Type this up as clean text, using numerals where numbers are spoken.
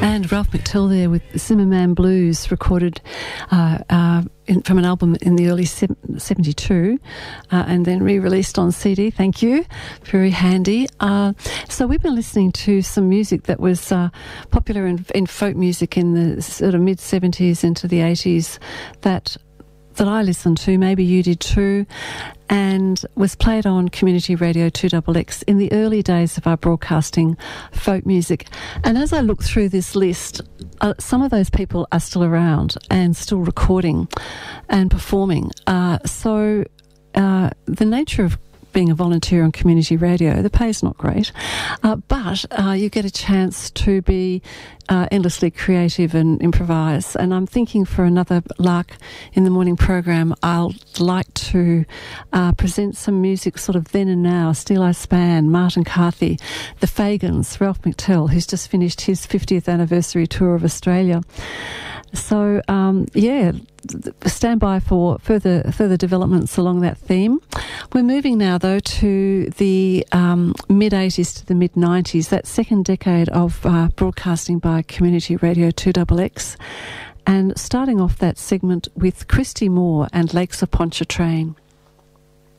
And Ralph McTell there with Zimmerman Blues, recorded from an album in the early 72 and then re-released on CD. Thank you. Very handy. So we've been listening to some music that was popular in folk music in the sort of mid-70s into the 80s that I listened to, maybe you did too, and was played on Community Radio 2XX in the early days of our broadcasting folk music. And as I look through this list, some of those people are still around and still recording and performing. So the nature of being a volunteer on community radio, the pay's not great, but you get a chance to be endlessly creative and improvise. And I'm thinking for another lark in the morning program, I'll like to present some music sort of then and now. Steel Eye Span, Martin Carthy, the Fagans, Ralph McTell, who's just finished his 50th anniversary tour of Australia. So, stand by for further developments along that theme. We're moving now, though, to the mid-80s to the mid-90s, that second decade of broadcasting by Community Radio 2XX, and starting off that segment with Christy Moore and Lakes of Pontchartrain.